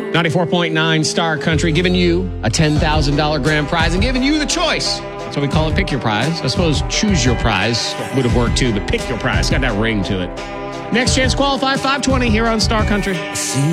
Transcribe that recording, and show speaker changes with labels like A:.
A: 94.9 Star Country, giving you a $10,000 grand prize and giving you the choice. So we call it Pick Your Prize. I suppose Choose Your Prize would have worked too, but Pick Your Prize got that ring to it. Next chance qualify 520 here on Star Country.